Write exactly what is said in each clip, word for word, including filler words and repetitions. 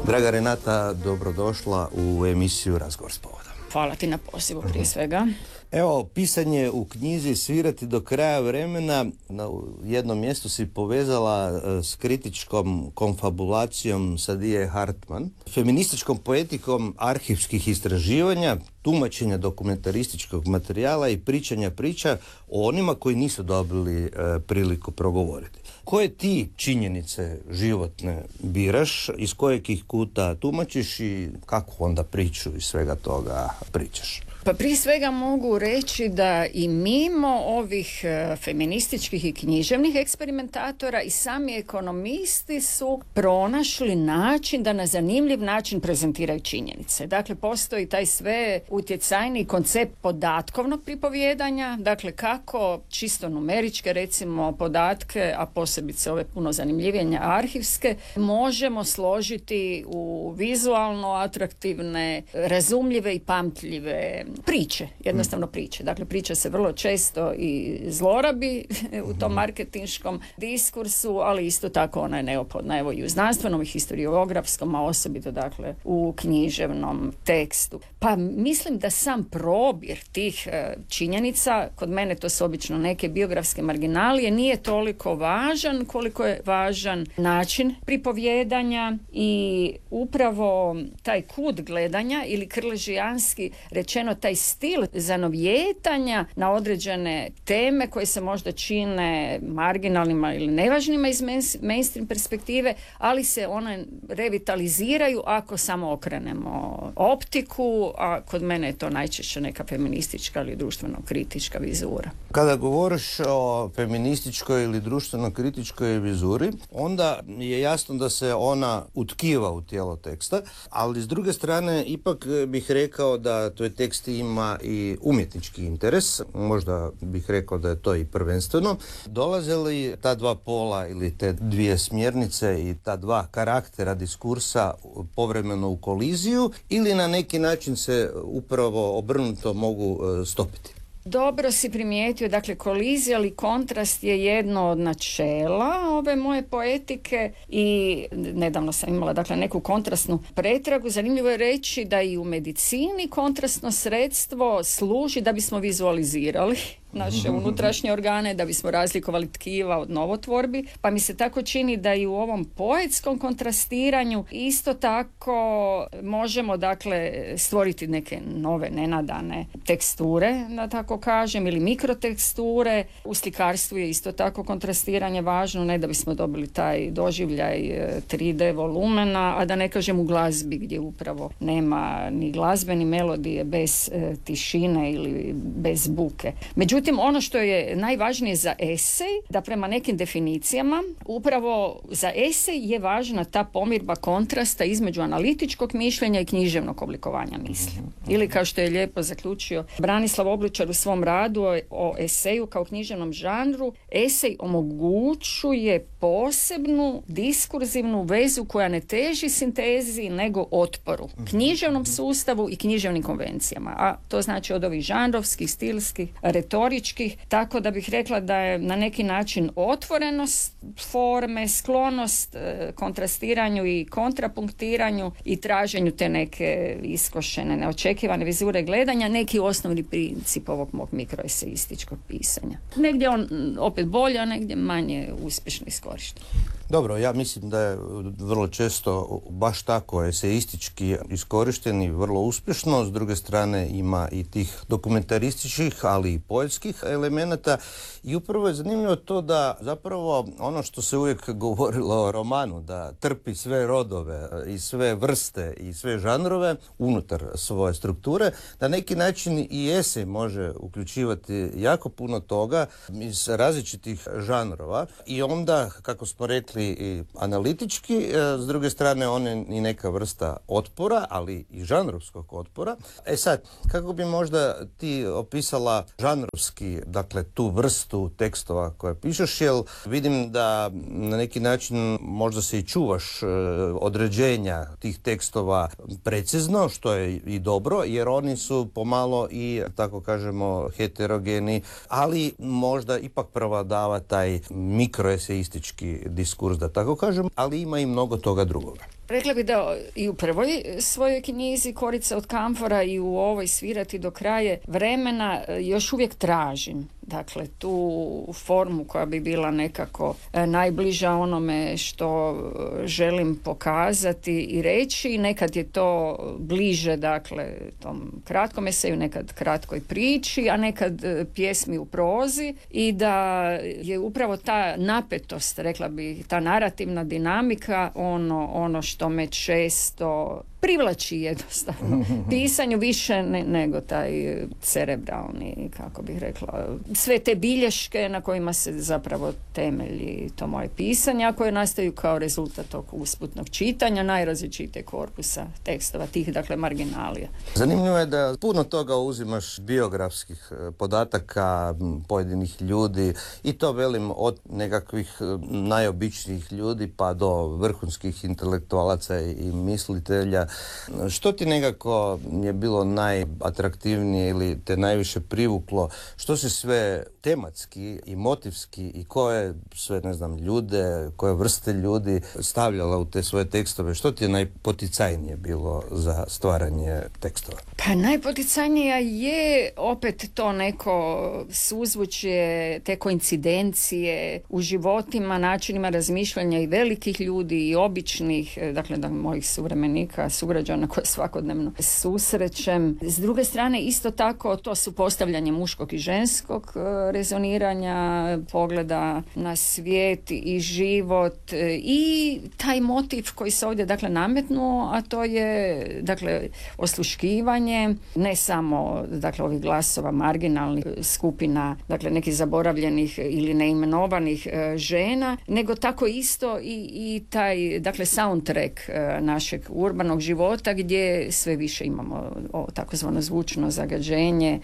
Draga Renata, dobrodošla u emisiju Razgovor s povodom. Hvala ti na pozivu prije svega. Evo, pisanje u knjizi Svirati do kraja vremena, na jednom mjestu si povezala s kritičkom konfabulacijom Sadije Hartman, feminističkom poetikom arhivskih istraživanja, tumačenja dokumentarističkog materijala i pričanja priča o onima koji nisu dobili e, priliku progovoriti. Koje ti činjenice životne biraš, iz kojeg ih kuta tumačiš i kako onda priču iz svega toga pričaš? Pa prije svega mogu reći da i mimo ovih e, feminističkih i književnih eksperimentatora i sami ekonomisti su pronašli način da na zanimljiv način prezentiraju činjenice. Dakle, postoji taj sve utjecajni koncept podatkovnog pripovijedanja, dakle kako čisto numeričke recimo podatke, a posebice ove puno zanimljivije arhivske, možemo složiti u vizualno atraktivne, razumljive i pamtljive priče, jednostavno priče. Dakle, priča se vrlo često i zlorabi u tom marketinškom diskursu, ali isto tako ona je neophodna evo i u znanstvenom i historiografskom, a osobito dakle u književnom tekstu. Pa mislim da sam probir tih e, činjenica, kod mene to su obično neke biografske marginalije, nije toliko važan koliko je važan način pripovjedanja i upravo taj kut gledanja ili krležijanski rečeno taj stil zanovjetanja na određene teme koje se možda čine marginalnima ili nevažnima iz mainstream perspektive, ali se one revitaliziraju ako samo okrenemo optiku, a kod mene je to najčešće neka feministička ili društveno-kritička vizura. Kada govoriš o feminističkoj ili društveno-kritičkoj vizuri, onda je jasno da se ona utkiva u tijelo teksta, ali s druge strane ipak bih rekao da tvoj tekst ima i umjetnički interes, možda bih rekao da je to i prvenstveno. Dolaze li ta dva pola ili te dvije smjernice i ta dva karaktera diskursa povremeno u koliziju ili na neki način se upravo obrnuto mogu stopiti? Dobro si primijetio, dakle kolizija ili kontrast je jedno od načela ove moje poetike i nedavno sam imala dakle neku kontrastnu pretragu. Zanimljivo je reći da i u medicini kontrastno sredstvo služi da bismo vizualizirali naše unutrašnje organe, da bismo razlikovali tkiva od novotvorbi, pa mi se tako čini da i u ovom poetskom kontrastiranju isto tako možemo dakle stvoriti neke nove nenadane teksture, da tako kažem, ili mikroteksture. U slikarstvu je isto tako kontrastiranje važno, ne da bismo dobili taj doživljaj tri D volumena, a da ne kažem u glazbi gdje upravo nema ni glazbe ni melodije bez e, tišine ili bez buke. Međutim, ono što je najvažnije za esej, da prema nekim definicijama, upravo za esej je važna ta pomirba kontrasta između analitičkog mišljenja i književnog oblikovanja misli. Ili kao što je lijepo zaključio Branislav Obličar u svom radu o, o eseju kao književnom žanru, esej omogućuje posebnu diskurzivnu vezu koja ne teži sintezi nego otporu književnom sustavu i književnim konvencijama. A to znači od ovih žanrovskih, stilskih, retoričkih, tako da bih rekla da je na neki način otvorenost forme, sklonost e, kontrastiranju i kontrapunktiranju i traženju te neke iskošene, neočekivane vizure gledanja, neki osnovni princip ovog mog mikroeseističkog pisanja. Negdje on opet bolje, a negdje manje uspješno iskorišten. Dobro, ja mislim da je vrlo često baš tako eseistički iskorišten i vrlo uspješno. S druge strane ima i tih dokumentarističkih, ali i poetskih elemenata. I upravo je zanimljivo to da zapravo ono što se uvijek govorilo o romanu, da trpi sve rodove i sve vrste i sve žanrove unutar svoje strukture, na neki način i esej može uključivati jako puno toga iz različitih žanrova i onda, kako smo rekli, i analitički, s druge strane on je i neka vrsta otpora, ali i žanrovskog otpora. E sad, kako bi možda ti opisala žanrovski, dakle tu vrstu tekstova koje pišeš, jer vidim da na neki način možda se i čuvaš e, određenja tih tekstova precizno, što je i dobro, jer oni su pomalo i, tako kažemo, heterogeni, ali možda ipak prevladava taj mikroeseistički diskurs diskurs, da tako kažem, ali ima i mnogo toga drugoga. Rekla bi da i u prvoj svojoj knjizi Korica od kamfora i u ovoj Svirati do kraja vremena još uvijek tražim. Dakle, tu formu koja bi bila nekako najbliža onome što želim pokazati i reći. Nekad je to bliže, dakle, tom kratkom eseju, nekad kratkoj priči, a nekad pjesmi u prozi i da je upravo ta napetost, rekla bih, ta narativna dinamika ono, ono što me često privlači jednostavno pisanju više ne, nego taj cerebralni, kako bih rekla, sve te bilješke na kojima se zapravo temelji to moje pisanje, a koje nastaju kao rezultat tog usputnog čitanja najrazličitije korpusa tekstova, tih dakle marginalija. Zanimljivo je da puno toga uzimaš biografskih podataka pojedinih ljudi i to velim od nekakvih najobičnijih ljudi pa do vrhunskih intelektualaca i mislitelja. Što ti nekako je bilo najatraktivnije ili te najviše privuklo? Što si sve tematski i motivski i koje sve, ne znam, ljude, koje vrste ljudi stavljala u te svoje tekstove? Što ti je najpoticajnije bilo za stvaranje tekstova? Pa najpoticajnija je opet to neko suzvučje, te koincidencije u životima, načinima razmišljanja i velikih ljudi i običnih, dakle da mojih suvremenika, sugrađana koje svakodnevno susrećem. S druge strane, isto tako, to su postavljanje muškog i ženskog rezoniranja, pogleda na svijet i život i taj motiv koji se ovdje dakle nametnuo, a to je dakle osluškivanje ne samo dakle ovih glasova marginalnih skupina, dakle nekih zaboravljenih ili neimenovanih e, žena, nego tako isto i, i taj dakle soundtrack e, našeg urbanog života gdje sve više imamo o, takozvano zvučno zagađenje,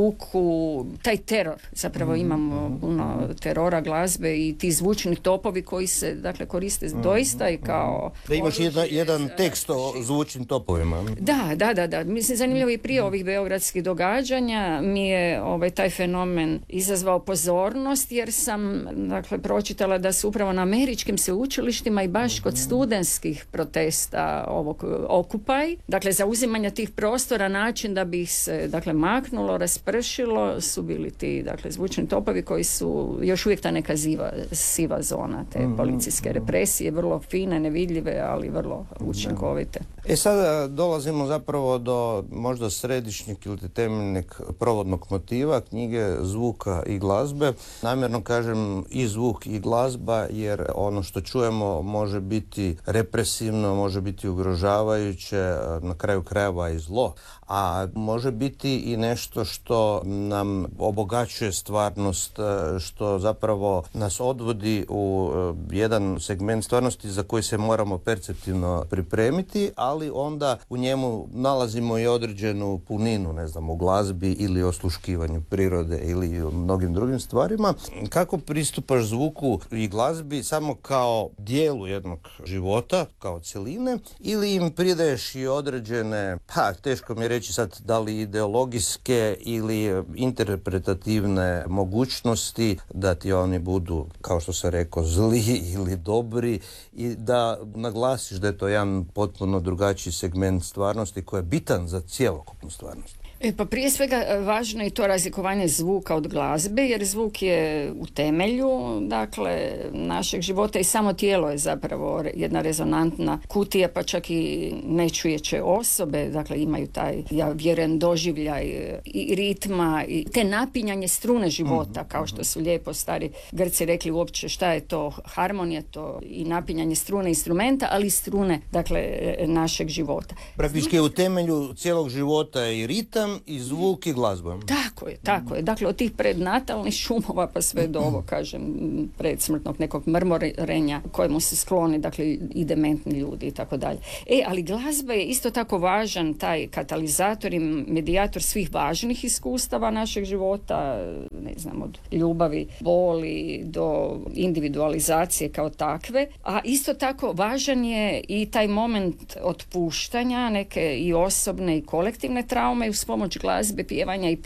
buku, taj teror, zapravo imamo puno terora glazbe i ti zvučni topovi koji se dakle koriste doista i kao... Da imaš jedan, jedan tekst o zvučnim topovima. Da, da, da, da. Mislim, zanimljivo i prije ovih beogradskih događanja mi je ovaj, taj fenomen izazvao pozornost jer sam dakle pročitala da su upravo na američkim sveučilištima i baš kod studentskih protesta ovog Occupy, dakle zauzimanja tih prostora, način da bi ih se dakle maknulo, raspršilo su bili ti dakle zvučni topovi koji su još uvijek ta neka ziva, siva zona te policijske represije, vrlo fine, nevidljive, ali vrlo učinkovite. E sada dolazimo zapravo do možda središnjeg ili temeljnog provodnog motiva knjige zvuka i glazbe. Namjerno kažem i zvuk i glazba jer ono što čujemo može biti represivno, može biti ugrožavajuće, na kraju krajeva i zlo, a može biti i nešto što nam obogaćuje stvarnost, što zapravo nas odvodi u jedan segment stvarnosti za koji se moramo perceptivno pripremiti, ali onda u njemu nalazimo i određenu puninu, ne znam, u glazbi ili osluškivanju prirode ili u mnogim drugim stvarima. Kako pristupaš zvuku i glazbi samo kao dijelu jednog života, kao cjeline, ili im pridaješ i određene, pa teško mi je reći sad da li ideologijske ili interpretativne mogućnosti da ti oni budu, kao što sam rekao, zli ili dobri i da naglasiš da je to jedan potpuno drugačiji segment stvarnosti koji je bitan za cjelokupnu stvarnost. E, pa prije svega važno je to razlikovanje zvuka od glazbe, jer zvuk je u temelju, dakle, našeg života i samo tijelo je zapravo jedna rezonantna kutija, pa čak i nečujeće osobe, dakle, imaju taj, ja vjerujem, doživljaj i ritma i te napinjanje strune života, kao što su lijepo stari Grci rekli uopće šta je to harmonija, to i napinjanje strune instrumenta, ali i strune, dakle, našeg života. Praktički u temelju cijelog života je i ritam, i zvuk i glazba. Tako je, tako je. Dakle, od tih prednatalnih šumova pa sve do ovo, kažem, predsmrtnog nekog mrmorenja kojemu se skloni, dakle, i dementni ljudi i tako dalje. E, ali glazba je isto tako važan taj katalizator i medijator svih važnih iskustava našeg života, ne znam, od ljubavi, boli do individualizacije kao takve, a isto tako važan je i taj moment otpuštanja, neke i osobne i kolektivne traume uz pomoć glazbe, pjevanja i plesa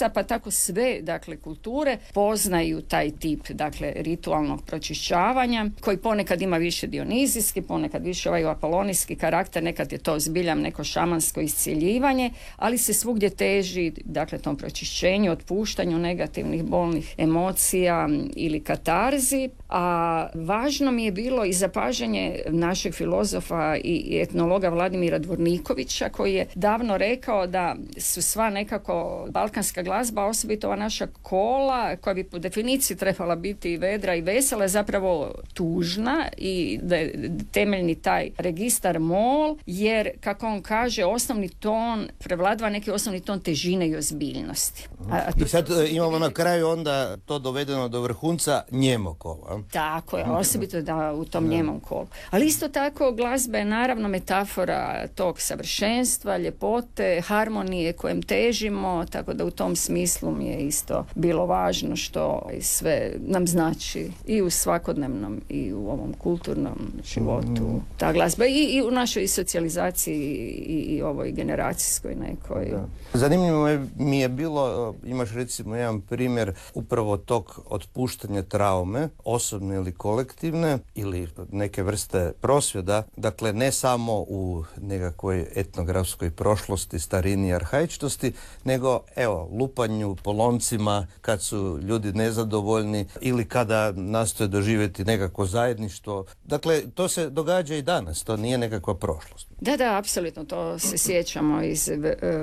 pa tako sve, dakle, kulture poznaju taj tip, dakle, ritualnog pročišćavanja, koji ponekad ima više dionizijski, ponekad više ovaj apolonijski karakter, nekad je to zbiljam neko šamansko iscjeljivanje, ali se svugdje teži, dakle, tom pročišćenju, otpuštanju negativnih bolnih emocija ili katarzi, a važno mi je bilo i zapažanje našeg filozofa i etnologa Vladimira Dvornikovića, koji je davno rekao da su sva nekako balkanska glazba, osobito ova naša kola, koja bi po definiciji trebala biti vedra i vesela, je zapravo tužna i da je temeljni taj registar mol, jer, kako on kaže, osnovni ton prevladava neki osnovni ton težine i ozbiljnosti. A, a I sad imamo na kraju onda to dovedeno do vrhunca njemo kolo. Tako je, osobito da u tom njemom kolu. Ali isto tako glazba je naravno metafora tog savršenstva, ljepote, harmonije kojem težimo, tako da u tom smislu mi je isto bilo važno što sve nam znači i u svakodnevnom i u ovom kulturnom životu mm. ta glazba i, i u našoj socijalizaciji i, i ovoj generacijskoj nekoj. Da. Zanimljivo je, mi je bilo, imaš recimo jedan primjer upravo tog otpuštanja traume, osobne ili kolektivne, ili neke vrste prosvjeda, dakle ne samo u nekakvoj etnografskoj prošlosti, starini, arhaičnosti, nego evo, lupanju po loncima kad su ljudi nezadovoljni ili kada nastoje doživjeti nekako zajedništvo. Dakle, to se događa i danas, to nije nekakva prošlost. Da, da, apsolutno, to se sjećamo iz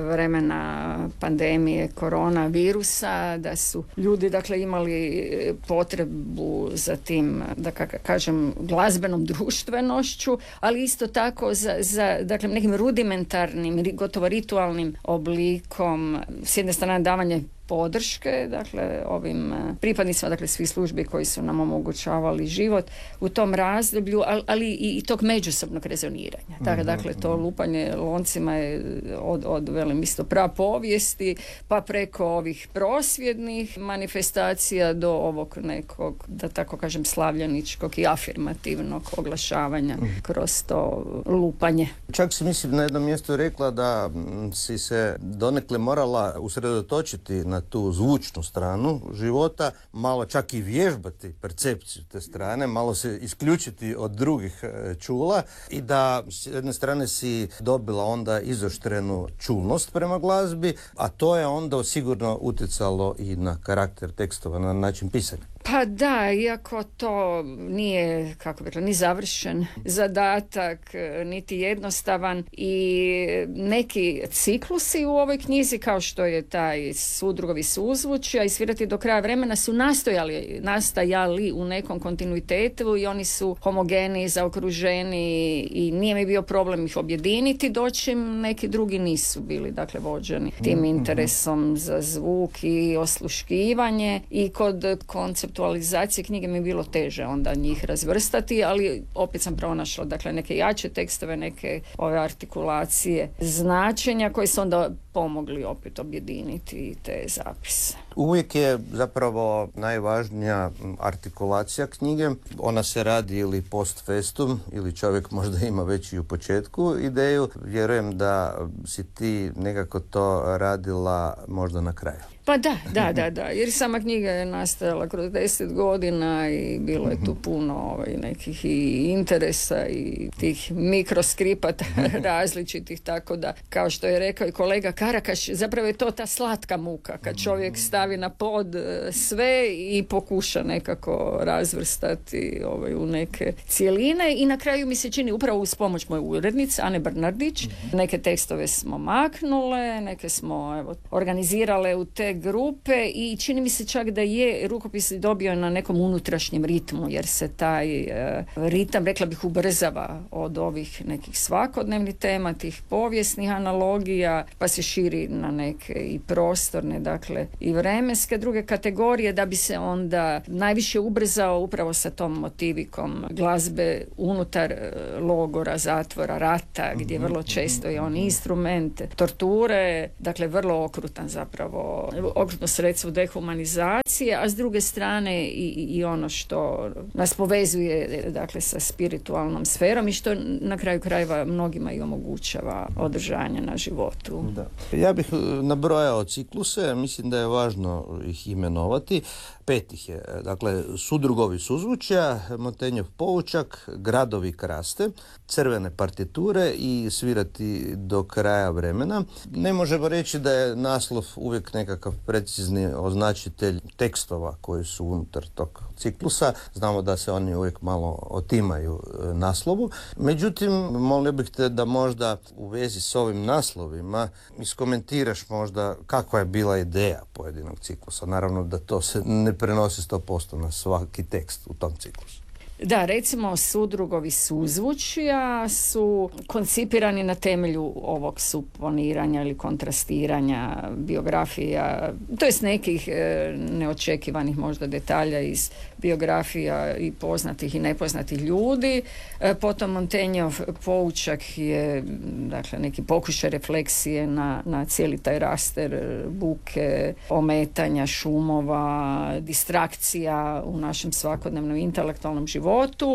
vremena pandemije koronavirusa, da su ljudi, dakle, imali potrebu za tim, da kažem, glazbenom društvenošću, ali isto tako za, za dakle, nekim rudimentarnim, gotovo ritualnim oblikom, s jedne strane davanje podrške, dakle, ovim pripadnicima, dakle, svih službi koji su nam omogućavali život u tom razdoblju, ali, ali i, i tog međusobnog rezoniranja. Dakle, dakle, to lupanje loncima je od, od velim isto prapovijesti, pa preko ovih prosvjednih manifestacija do ovog nekog, da tako kažem, slavljeničkog i afirmativnog oglašavanja kroz to lupanje. Čak si, mislim, na jednom mjestu rekla da si se donekle morala usredotočiti na tu zvučnu stranu života, malo čak i vježbati percepciju te strane, malo se isključiti od drugih čula i da s jedne strane si dobila onda izoštrenu čulnost prema glazbi, a to je onda sigurno utjecalo i na karakter tekstova, na način pisanja. Pa da, iako to nije, kako bi rekla, ni završen zadatak, niti jednostavan, i neki ciklusi u ovoj knjizi, kao što je taj sudrugovi suzvučja i svirati do kraja vremena, su nastojali, nastajali u nekom kontinuitetu i oni su homogeni, zaokruženi i nije mi bio problem ih objediniti, dočim neki drugi nisu bili, dakle, vođeni tim interesom za zvuk i osluškivanje, i kod konceptualizacije knjige mi je bilo teže onda njih razvrstati, ali opet sam pronašla, dakle, neke jače tekstove, neke ove artikulacije značenja koji su onda pomogli opet objediniti te zapise. Uvijek je zapravo najvažnija artikulacija knjige. Ona se radi ili post festum, ili čovjek možda ima već i u početku ideju. Vjerujem da si ti nekako to radila možda na kraju. Pa da, da, da, da, jer sama knjiga je nastajala kroz deset godina i bilo je tu puno ovaj, nekih i interesa i tih mikroskripata različitih, tako da, kao što je rekao i kolega Karakaš, zapravo je to ta slatka muka, kad čovjek stavi na pod sve i pokuša nekako razvrstati ovaj, u neke cjeline, i na kraju mi se čini, upravo uz pomoć moje urednice Ane Bernardić, neke tekstove smo maknule, neke smo evo, organizirale u te grupe, i čini mi se čak da je rukopis dobio na nekom unutrašnjem ritmu, jer se taj e, ritam, rekla bih, ubrzava od ovih nekih svakodnevnih tema, tih povijesnih analogija, pa se širi na neke i prostorne, dakle, i vremenske druge kategorije, da bi se onda najviše ubrzao upravo sa tom motivikom glazbe unutar logora, zatvora, rata, gdje vrlo često je on instrument torture, dakle, vrlo okrutan zapravo, okrutno sredstvo dehumanizacije, a s druge strane i, i ono što nas povezuje, dakle, sa spiritualnom sferom i što na kraju krajeva mnogima i omogućava održanje na životu. Da. Ja bih nabrojao cikluse, mislim da je važno ih imenovati. Pet ih je, dakle, Sudrugovi suzvučja, Motenjov poučak, Gradovi kraste, Crvene partiture i Svirati do kraja vremena. Ne možemo reći da je naslov uvijek nekakav precizni označitelj tekstova koji su unutar tog ciklusa. Znamo da se oni uvijek malo otimaju naslovu. Međutim, molio bih te da možda u vezi s ovim naslovima iskomentiraš možda kakva je bila ideja pojedinog ciklusa. Naravno da to se ne prenosi sto posto na svaki tekst u tom ciklusu. Da, recimo Sudrugovi suzvučja su koncipirani na temelju ovog suponiranja ili kontrastiranja biografija, to jest nekih e, neočekivanih možda detalja iz biografija i poznatih i nepoznatih ljudi. E, potom Montenjov poučak je, dakle, neki pokušaj refleksije na, na cijeli taj raster buke, ometanja, šumova, distrakcija u našem svakodnevnom intelektualnom životu.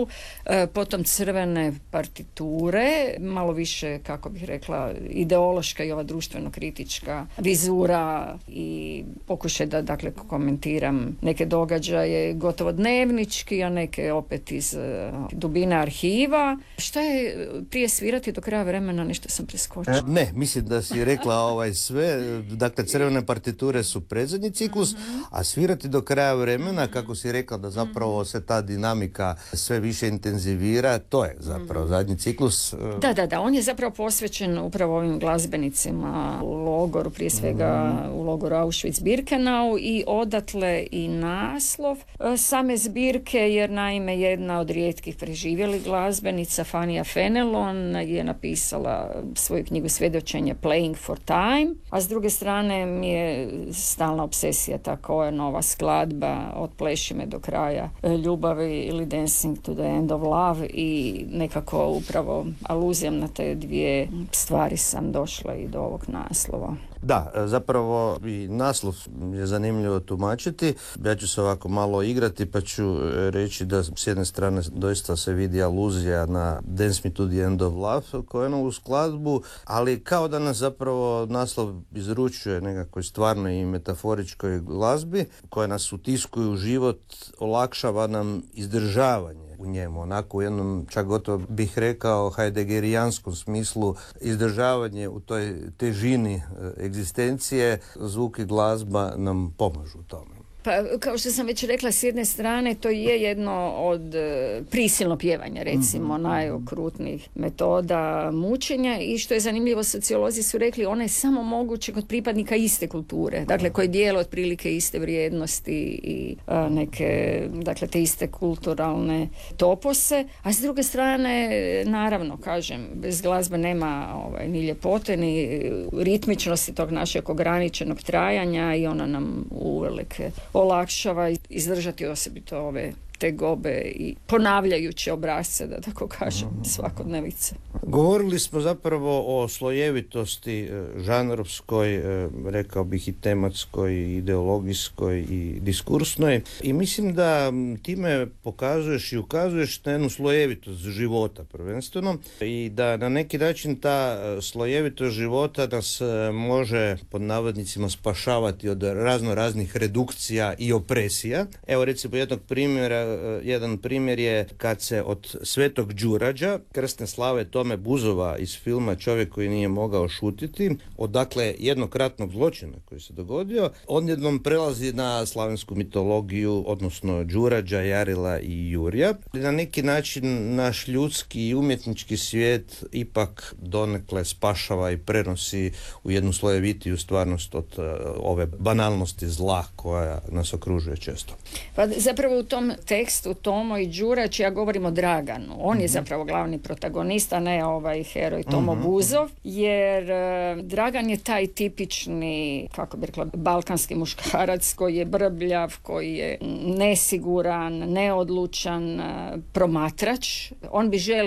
E, potom Crvene partiture, malo više, kako bih rekla, ideološka i ova društveno-kritička vizura i pokušaj da, dakle, komentiram neke događaje gotovo dnevnički, a neke opet iz uh, dubine arhiva. Šta je prije Svirati do kraja vremena, nešto sam preskočila? E, ne, mislim da si rekla ovaj sve. Dakle, Crvene partiture su predzadnji ciklus, uh-huh. a Svirati do kraja vremena, kako si rekla da zapravo se ta dinamika sve više intenzivira, to je zapravo zadnji ciklus. Da, da, da, on je zapravo posvećen upravo ovim glazbenicima u logoru, prije svega mm. u logoru Auschwitz-Birkenau, i odatle i naslov same zbirke, jer naime jedna od rijetkih preživjelih glazbenica, Fania Fenelon, je napisala svoju knjigu svjedočenje Playing for Time, a s druge strane mi je stalna obsesija ta Cohenova skladba Od pleši me do kraja ljubavi ili Dancing to the End of Love, i nekako upravo aluzijom na te dvije stvari sam došla i do ovog naslova. Da, zapravo i naslov je zanimljivo tumačiti. Ja ću se ovako malo igrati pa ću reći da s jedne strane doista se vidi aluzija na Dance Me to the End of Love, Cohenovu skladbu, ali kao da nas zapravo naslov izručuje nekakvoj stvarnoj i metaforičkoj glazbi koja nas utiskuju u život, olakšava nam izdržavanje u njemu, onako u jednom, čak gotovo bih rekao, hajdegerijanskom smislu, izdržavanje u toj težini egzistencije. Zvuk i glazba nam pomažu u tome. Pa, kao što sam već rekla, s jedne strane to je jedno od e, prisilno pjevanja, recimo, mm-hmm. najokrutnijih metoda mučenja, i što je zanimljivo, sociolozi su rekli, ona je samo moguće kod pripadnika iste kulture, dakle koji dijele otprilike iste vrijednosti i a, neke, dakle, te iste kulturalne topose, a s druge strane, naravno, kažem, bez glazbe nema ovaj, ni ljepote, ni ritmičnosti tog našeg ograničenog trajanja, i ona nam uvelike olakšava izdržati osobito ove tegobe i ponavljajuće obrasce, da tako kažem, svakodnevice. Govorili smo zapravo o slojevitosti žanrovskoj, rekao bih i tematskoj, i ideologijskoj i diskursnoj, i mislim da time pokazuješ i ukazuješ na jednu slojevitost života prvenstveno, i da na neki način ta slojevitost života nas može pod navodnicima spašavati od razno raznih redukcija i opresija. Evo recimo jednog primjera Jedan primjer je kad se od Svetog Đurađa, krsne slave Tome Buzova iz filma Čovjek koji nije mogao šutiti, od dakle jednog ratnog zločina koji se dogodio, on jednom prelazi na slavensku mitologiju, odnosno Đurađa, Jarila i Jurja. Na neki način naš ljudski i umjetnički svijet ipak donekle spašava i prenosi u jednu slojevitiju stvarnost od uh, ove banalnosti zla koja nas okružuje često. Pa zapravo u tom tekstu Tomo i Đurađ, ja govorim o Draganu. On je zapravo glavni protagonista, ne ovaj heroj Tomo uh-huh. Buzov, jer uh, Dragan je taj tipični, kako bi rekla, balkanski muškarac koji je brbljav, koji je nesiguran, neodlučan, uh, promatrač. On bi želio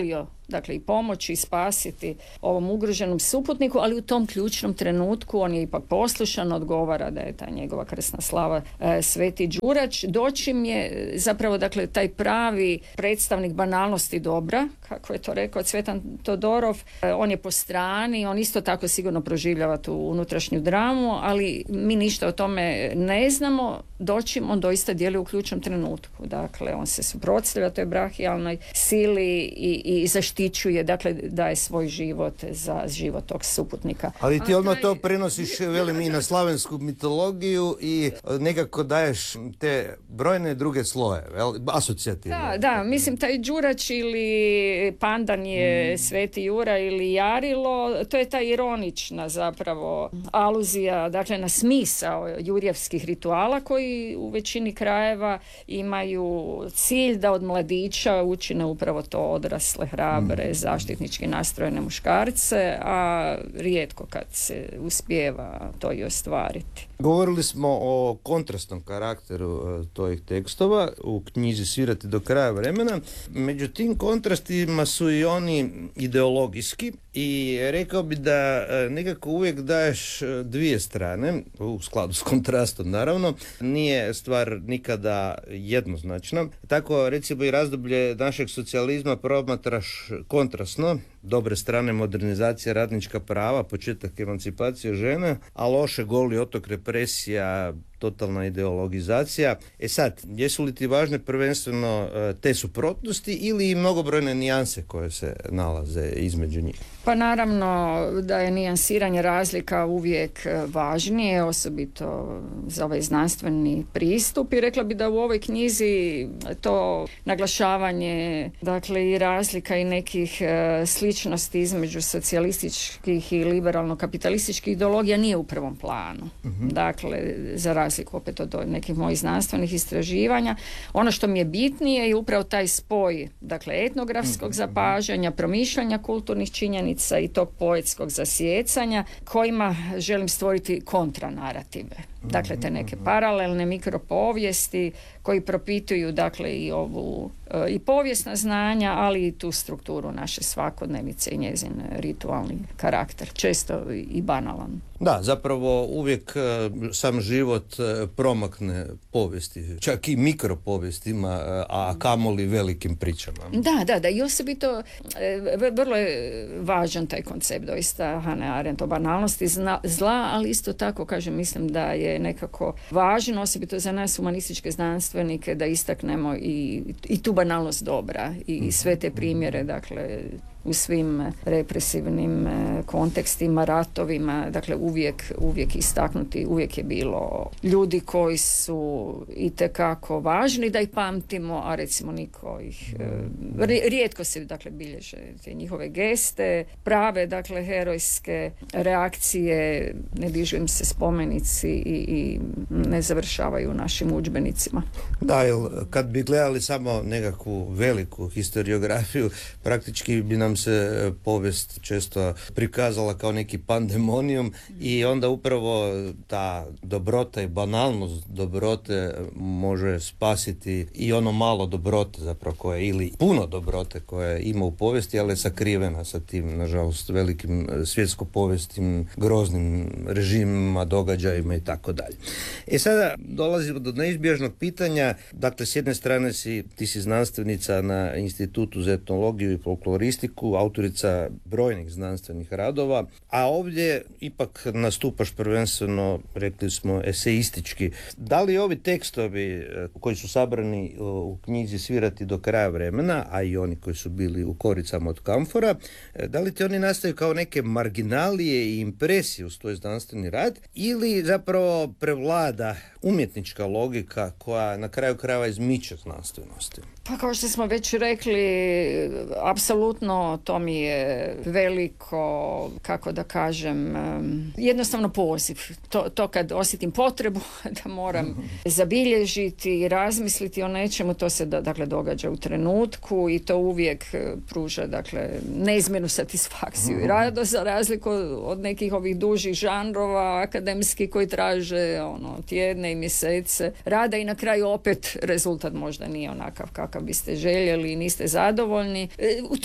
dakle i pomoći i spasiti ovom ugroženom suputniku, ali u tom ključnom trenutku on je ipak poslušan, odgovara da je ta njegova krsna slava e, Sveti Đurač. Dočim je zapravo dakle taj pravi predstavnik banalnosti dobra, kako je to rekao Cvetan Todorov, e, on je po strani, on isto tako sigurno proživljava tu unutrašnju dramu, ali mi ništa o tome ne znamo, dočim on doista djeluje u ključnom trenutku. Dakle, on se suprotstavlja toj brahijalnoj sili i, i zaštićuje, dakle, daje svoj život za život tog suputnika. Ali ti A odmah taj... to prenosiš, velim, i na slavensku mitologiju i nekako daješ te brojne druge sloje, asocijativne. Da, da, mislim, taj Đurač ili Pandan je mm. Sveti Jura ili Jarilo, to je ta ironična zapravo aluzija, dakle, na smisao jurjevskih rituala koji u većini krajeva imaju cilj da od mladića učine upravo to odrasle, hrabre, zaštitnički nastrojene muškarce, a rijetko kad se uspijeva to i ostvariti. Govorili smo o kontrastnom karakteru tojih tekstova u knjizi Svirati do kraja vremena. Među tim kontrastima su i oni ideologijski i rekao bi da nekako uvijek daješ dvije strane, u skladu s kontrastom naravno, nije stvar nikada jednoznačna. Tako recimo i razdoblje našeg socijalizma promatraš kontrastno, dobre strane modernizacija, radnička prava, početak emancipacije žene, a loše goli otok, represija, totalna ideologizacija. E sad, jesu li ti važne prvenstveno te suprotnosti ili i mnogobrojne nijanse koje se nalaze između njih? Pa naravno da je nijansiranje razlika uvijek važnije, osobito za ovaj znanstveni pristup, i rekla bi da u ovoj knjizi to naglašavanje, dakle, i razlika i nekih e, sličnosti između socijalističkih i liberalno-kapitalističkih ideologija nije u prvom planu. Mm-hmm. Dakle, za razliku opet od nekih mojih znanstvenih istraživanja. Ono što mi je bitnije je upravo taj spoj, dakle, etnografskog mm-hmm. zapažanja, promišljanja kulturnih činjenica i tog poetskog zasjecanja, kojima želim stvoriti kontranarative. Dakle, te neke paralelne mikropovijesti koji propituju, dakle, i ovu e, i povijesna znanja, ali i tu strukturu naše svakodnevice i njezin ritualni karakter, često i banalan. Da, zapravo uvijek e, sam život e, promakne povijesti, čak i mikropovijestima, e, a kamoli velikim pričama. Da, da, da, i osobito e, vrlo je važan taj koncept doista Hannah Arendt o banalnosti zna, zla, ali isto tako, kažem, mislim da je nekako važno, osobito za nas humanističke znanstvenike, da istaknemo i, i tu banalnost dobra i sve te primjere, dakle, u svim represivnim kontekstima, ratovima, dakle uvijek, uvijek istaknuti, uvijek je bilo ljudi koji su itekako važni da ih pamtimo, a recimo niko ih, rijetko se, dakle, bilježe te njihove geste, prave, dakle, herojske reakcije, ne dižu im se spomenici i, i ne završavaju u našim udžbenicima. Da, jer kad bi gledali samo nekakvu veliku historiografiju, praktički bi nam se povijest često prikazala kao neki pandemonijum i onda upravo ta dobrota i banalnost dobrote može spasiti i ono malo dobrote zapravo koje, ili puno dobrote koje ima u povijesti, ali je sakrivena sa tim, nažalost, velikim svjetsko-povijestim groznim režimima, događajima i tako dalje. E sada dolazimo do neizbježnog pitanja. Dakle, s jedne strane si, ti si znanstvenica na Institutu za etnologiju i folkloristiku, autorica brojnih znanstvenih radova, a ovdje ipak nastupaš prvenstveno, rekli smo, esejistički. Da li ovi tekstovi koji su sabrani u knjizi Svirati do kraja vremena, a i oni koji su bili u Koricama od kamfora, da li ti oni nastaju kao neke marginalije i impresije uz tvoj znanstveni rad, ili zapravo prevlada umjetnička logika koja na kraju krajeva izmiče znanstvenosti? Pa kao što smo već rekli, apsolutno to mi je veliko, kako da kažem, jednostavno poziv. To, to kad osjetim potrebu da moram zabilježiti i razmisliti o nečemu, to se da, dakle, događa u trenutku i to uvijek pruža, dakle, neizmjernu satisfakciju i radost, za razliku od nekih ovih dužih žanrova akademskih koji traže ono, tjedne i mjesece rada i na kraju opet rezultat možda nije onakav kakav biste željeli i niste zadovoljni. U tom smislu je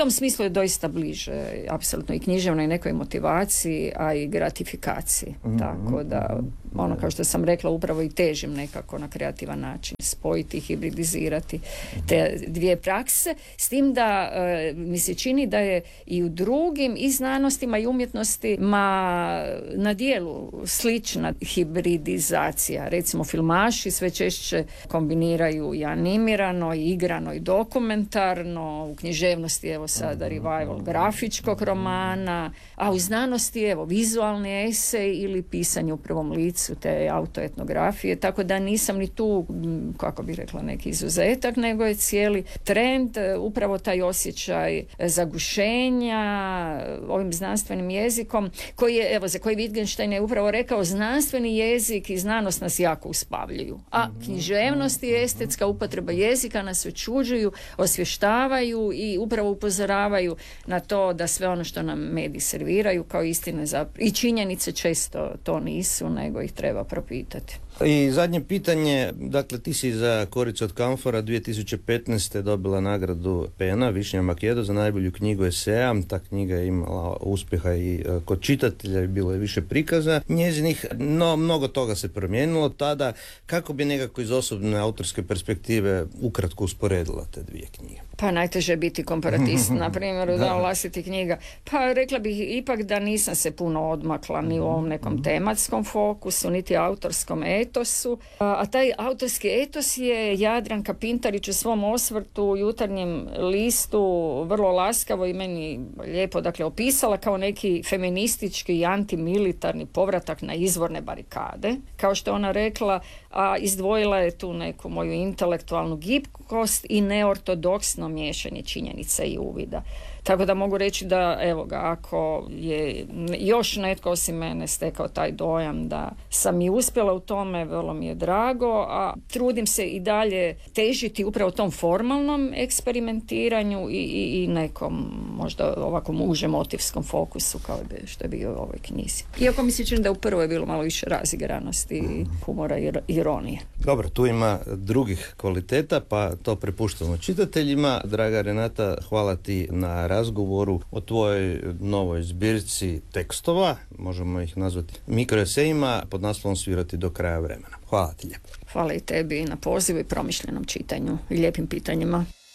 doista bliže, apsolutno i književnoj nekoj motivaciji, a i gratifikaciji. Mm-hmm. Tako da, ono kao što sam rekla, upravo i težim nekako na kreativan način spojiti, hibridizirati te dvije prakse, s tim da e, mi se čini da je i u drugim i znanostima i umjetnostima na dijelu slična hibridizacija. Recimo filmaši sve češće kombiniraju i animirano, i igrano, i dokumentarno, u književnosti evo sada revival grafičkog romana, a u znanosti evo vizualni esej ili pisanje u prvom licu, te autoetnografije, tako da nisam ni tu, kako bih rekla, neki izuzetak, nego je cijeli trend, upravo taj osjećaj zagušenja ovim znanstvenim jezikom, koji je, evo, za koji Wittgenstein je upravo rekao, znanstveni jezik i znanost nas jako uspavljuju, a književnost i estetska upotreba jezika nas očuđuju, osvještavaju i upravo upozoravaju na to da sve ono što nam mediji serviraju kao istine zapravo i činjenice često to nisu, nego ih treba propitati. I zadnje pitanje, dakle ti si za Koricu od kamfora dvije tisuće petnaeste dobila nagradu Pena, Višnja Makedo, za najbolju knjigu eseja. Ta knjiga je imala uspjeha i kod čitatelja, bilo je više prikaza njezinih, no mnogo toga se promijenilo tada. Kako bi nekako iz osobne autorske perspektive ukratko usporedila te dvije knjige? Pa najteže je biti komparatist, na primjer, da vlastiti knjiga. Pa rekla bih ipak da nisam se puno odmakla ni u ovom nekom tematskom fokusu, niti autorskom etosu. A, a taj autorski etos je Jadranka Pintarić u svom osvrtu u Jutarnjem listu vrlo laskavo i meni lijepo dakle opisala kao neki feministički i antimilitarni povratak na izvorne barikade. Kao što ona rekla, a izdvojila je tu neku moju intelektualnu gibkost i neortodoksno miješanje činjenica i uvida. Tako da mogu reći da, evo ga, ako je još netko osim mene stekao taj dojam da sam i uspjela u tome, vrlo mi je drago, a trudim se i dalje težiti upravo tom formalnom eksperimentiranju i, i, i nekom možda ovako užem motivskom fokusu kao je, što je bio u ovoj knjizi. Iako mi se čini da u prvoj je bilo malo više razigranosti, humora i ironije. Dobro, tu ima drugih kvaliteta, pa to prepuštamo čitateljima. Draga Renata, hvala ti na razgovoru o tvojoj novoj zbirci tekstova, možemo ih nazvati mikroesejima, pod naslovom Svirati do kraja vremena. Hvala ti lijepo. Hvala i tebi na pozivu i promišljenom čitanju i lijepim pitanjima.